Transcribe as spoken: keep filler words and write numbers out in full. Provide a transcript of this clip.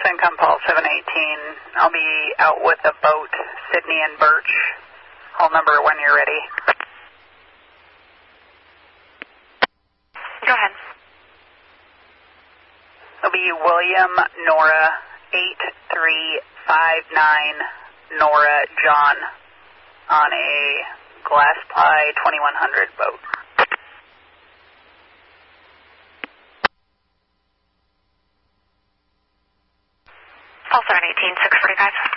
CENTCOM Paul seven eighteen. I'll be out with a boat, Sydney and Birch. Call number when you're ready. Go ahead. It'll be William Nora eight three five nine Nora John on a Glass Pie twenty-one hundred boat. Paul seven eighteen, six forty-five.